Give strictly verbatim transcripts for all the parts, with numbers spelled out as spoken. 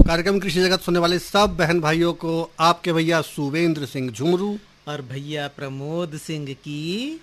कार्यक्रम कृषि जगत सुनने वाले सब बहन भाइयों को आपके भैया सुवेंद्र सिंह झुमरू और भैया प्रमोद सिंह की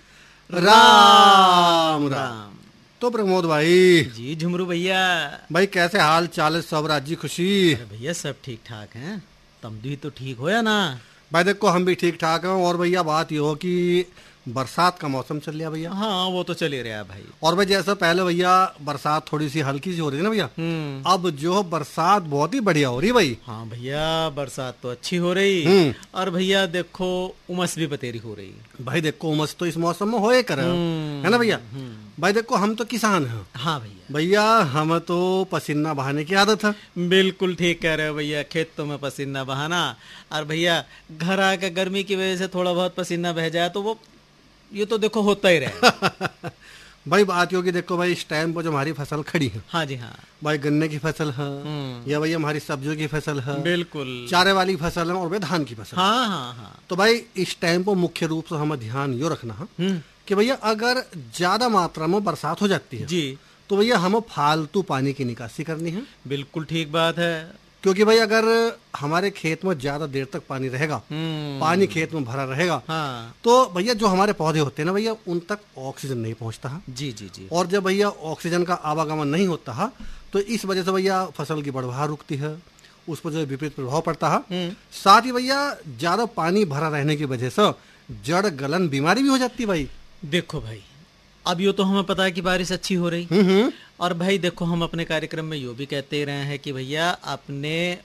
राम राम। तो प्रमोद भाई जी झुमरू भैया, भाई कैसे हाल चाल है? सब राजी खुशी? अरे भैया सब ठीक ठाक हैं, तुम भी तो ठीक हो या ना? भाई देखो हम भी ठीक ठाक हैं। और भैया बात ये हो कि बरसात का मौसम चल रहा भैया। हाँ वो तो चल ही रहा है भाई। और भाई जैसा पहले भैया बरसात थोड़ी सी हल्की सी हो रही थी ना भैया, अब जो बरसात बहुत ही बढ़िया हो रही भाई। हाँ भैया बरसात तो अच्छी हो रही, और भैया देखो उमस भी बतेरी हो रही। भाई देखो उमस तो इस मौसम में होए करे, है ना भैया। भाई देखो हम तो किसान हैं। हाँ भैया भैया हम तो पसीना बहाने की आदत है। बिल्कुल ठीक कह रहे हो भैया, खेतों में पसीना बहाना, और भैया घर आकर गर्मी की वजह से थोड़ा बहुत पसीना बह जाए तो वो ये तो देखो होता ही रहे। भाई बात ये होगी, देखो भाई इस टाइम पर जो हमारी फसल खड़ी है, हाँ जी हाँ, भाई गन्ने की फसल है या भाई हमारी सब्जियों की फसल है, बिल्कुल चारे वाली फसल है, और भाई धान की फसल। हाँ हाँ हाँ। तो भाई इस टाइम पर मुख्य रूप से हमें ध्यान यो रखना है कि भैया अगर ज्यादा मात्रा में बरसात हो जाती है जी, तो भैया हमें फालतू पानी की निकासी करनी है। बिल्कुल ठीक बात है। क्योंकि भाई अगर हमारे खेत में ज्यादा देर तक पानी रहेगा, पानी खेत में भरा रहेगा, हाँ, तो भैया जो हमारे पौधे होते हैं ना भैया उन तक ऑक्सीजन नहीं पहुंचता है। जी जी जी। और जब भैया ऑक्सीजन का आवागमन नहीं होता है तो इस वजह से भैया फसल की बढ़वार रुकती है, उस पर जो विपरीत प्रभाव पड़ता है। साथ ही भैया ज्यादा पानी भरा रहने की वजह से जड़ गलन बीमारी भी हो जाती है भाई। देखो भाई अब यो तो हमें पता है कि बारिश अच्छी हो रही, और भाई देखो हम अपने कार्यक्रम में यो भी कहते रहे हैं कि भैया अपने